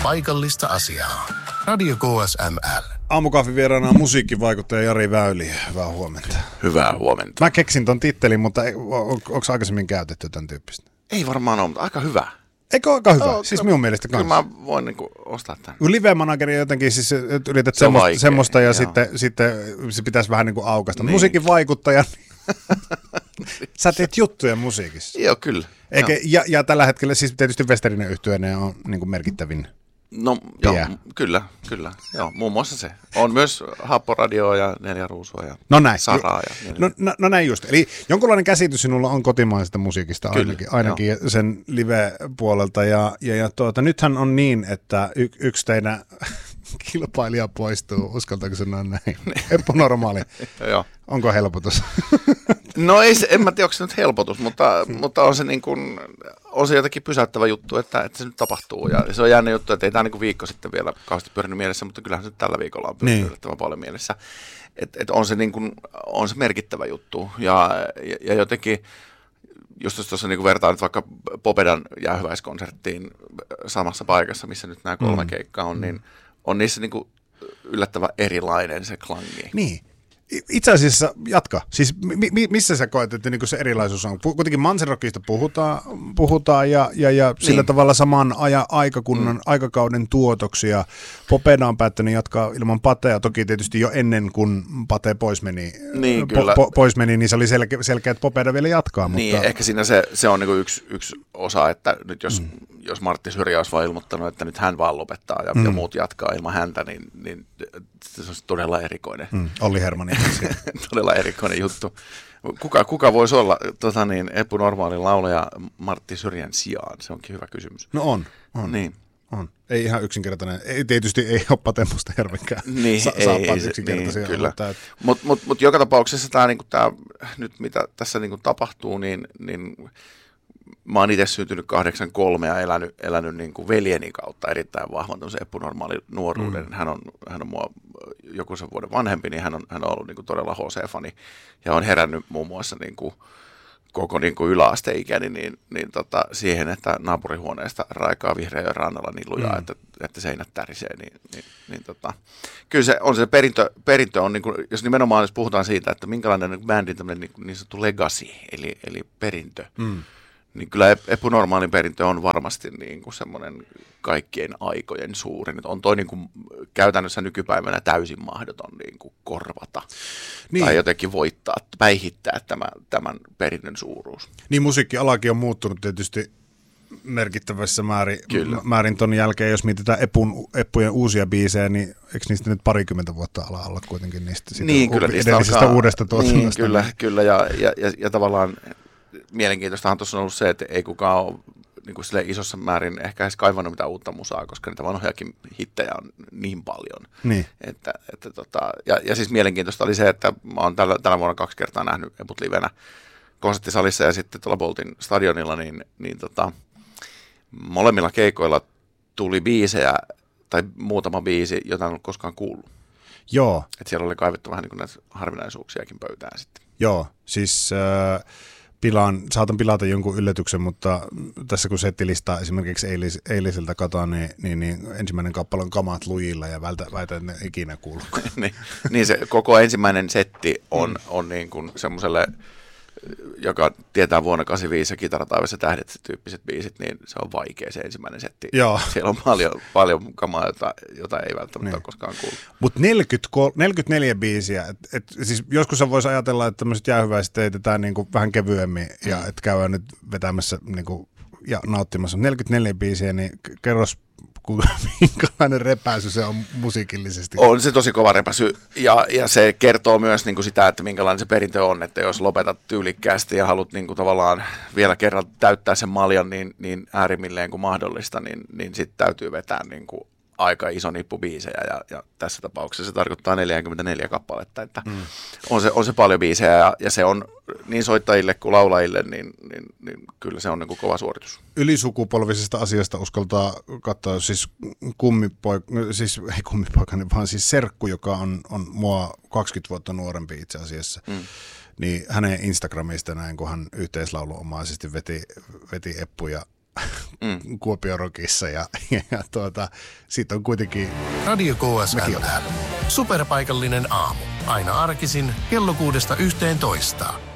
paikallista asiaa. Radio KSML. Aamukahvin vieraana on musiikkivaikuttaja Jari Väyli. Hyvää huomenta. Hyvää huomenta. Mä keksin ton tittelin, mutta onko aikaisemmin käytetty tämän tyyppistä? Ei varmaan ole, mutta aika hyvä. Eikö aika hyvä? Siis minun mielestä kanssa. Kyllä mä voin ostaa tämän. Live-manageri jotenkin, siis yrität semmoista ja sitten se pitäisi vähän niin kuin aukaista. Niin. Musiikin vaikuttaja. Sä teet juttuja musiikissa. Joo, kyllä. Eikä, ja tällä hetkellä siis tietysti Westerinen yhtyeinen on niin kuin merkittävin. No joo, kyllä. Joo, muun muassa se. On myös Happoradioa ja Neljä Ruusua ja Saraa. No näin just. Eli jonkunlainen käsitys sinulla on kotimaisesta musiikista ainakin sen live-puolelta. Ja nythän on niin, että yksi teidän kilpailija poistuu, uskaltaako sanoa näin? Eppu Normaali. Joo. Onko helpotus? No en mä tiedä, onko se nyt helpotus, mutta on se niin kuin, on se jotenkin pysäyttävä juttu, että se nyt tapahtuu. Ja se on jännä juttu, että ei tämä niin kuin viikko sitten vielä kauheasti pyörinyt mielessä, mutta kyllähän se tällä viikolla on pyörinyt yllättävän paljon mielessä. Että on se niin kuin, on se merkittävä juttu. Ja jotenkin, just jos tuossa niin kuin vertaan nyt vaikka Popedan jäähyväiskonserttiin samassa paikassa, missä nyt nämä 3 keikkaa on, niin on niissä niin kuin yllättävän erilainen se klangi. Niin. Itse asiassa jatka. Siis missä sä koet, että niinku se erilaisuus on? Kuitenkin Manserockista puhutaan ja sillä tavalla saman aikakauden tuotoksia. Popeda on päättänyt jatkaa ilman Patea, toki tietysti jo ennen kuin Pate pois meni, niin se oli selkeä, että Popeda vielä jatkaa. Niin, mutta ehkä siinä se on niinku yksi osa, että nyt jos Martti Syrjä olisi vaan ilmoittanut, että nyt hän vaan lopettaa ja muut jatkaa ilman häntä, niin se olisi todella erikoinen. Olli Hermanin. Todella erikoinen juttu. Kuka voisi olla Eppu Normaalin laulaja Martti Syrjän sijaan? Se onkin hyvä kysymys. No on. Niin. On. Ei ihan yksinkertainen. Tietysti ei ole Pate Mustajärvenkään. Niin, ei yksinkertaisia. Niin, kyllä. Mutta joka tapauksessa tämä nyt mitä tässä niinku tapahtuu, niin mä oon itse syntynyt 83 ja elänyt niin kuin veljeni kautta erittäin vahvan tämmöisen Eppu Normaalin nuoruuden. Hän on mua joku sen vuoden vanhempi, niin hän on ollut niin kuin todella HC-fani ja on herännyt muun muassa niin kuin koko niin kuin yläasteikäni siihen, että naapurihuoneesta raikaa Vihreän rannalla niin lujaa, että seinät tärisee. Kyllä se perintö on, niin kuin, jos nimenomaan jos puhutaan siitä, että minkälainen niin bändin tämmöinen niin sanottu legacy, eli perintö, niin kyllä Eppu Normaalin perintö on varmasti niin kuin semmoinen kaikkien aikojen suurin. On toi niin kuin käytännössä nykypäivänä täysin mahdoton niin kuin korvata tai jotenkin päihittää tämän perinnön suuruus. Niin musiikkialakin on muuttunut tietysti merkittävässä määrin ton jälkeen, jos mietitään Eppujen uusia biisejä, niin eikö niistä nyt 20 vuotta alla kuitenkin niistä edellisestä uudesta tuotannosta? Niin, kyllä ja tavallaan mielenkiintoistahan tuossa on ollut se, että ei kukaan ole niin kuin isossa määrin ehkä edes kaivannut mitään uutta musaa, koska niitä vanhojakin hittejä on niin paljon. Niin. Ja siis mielenkiintoista oli se, että mä oon tänä vuonna 2 kertaa nähnyt Eput livenä konserttisalissa ja sitten tuolla Boltin stadionilla, niin molemmilla keikoilla tuli biisejä tai muutama biisi, jota en ollut koskaan kuullut. Joo. Että siellä oli kaivettu vähän niin kuin näitä harvinaisuuksiakin pöytään sitten. Joo, siis saatan pilata jonkun yllätyksen, mutta tässä kun settilistaa esimerkiksi eiliseltä katon, niin ensimmäinen kappale on Kamat lujilla ja väitän, että ne ikinä kuuluu. niin se koko ensimmäinen setti on niin kuin semmoiselle, joka tietää vuonna 85 ja Kitarataivaassa tähdet tyyppiset biisit, niin se on vaikea se ensimmäinen setti. Joo. Siellä on paljon kamaa, jota ei välttämättä ole koskaan kuullut. Mutta 44 biisiä, siis joskus voisi ajatella, että tämmöiset jäähyväiset heitetään niinku vähän kevyemmin ja että käydään nyt vetämässä niinku, ja nauttimassa. 44 biisiä, niin kerros minkälainen repäisy se on musiikillisesti. On se tosi kova repäisy ja se kertoo myös niin kuin sitä, että minkälainen se perintö on, että jos lopetat tyylikkäästi ja haluat niin kuin tavallaan vielä kerran täyttää sen maljan niin äärimmilleen kuin mahdollista, niin sitten täytyy vetää niin kuin aika iso nippu biisejä ja tässä tapauksessa se tarkoittaa 44 kappaletta, että on se paljon biisejä ja se on niin soittajille kuin laulajille, niin kyllä se on niin kuin kova suoritus. Ylisukupolvisesta asiasta uskaltaa katsoa siis ei kummipoikani, vaan siis serkku, joka on mua 20 vuotta nuorempi itse asiassa. Niin hänen Instagramista näin, kun hän yhteislauluomaisesti veti Eppuja Kuopion Rockissa ja siitä on kuitenkin... Radio KSML. Superpaikallinen aamu. Aina arkisin kello 6–11.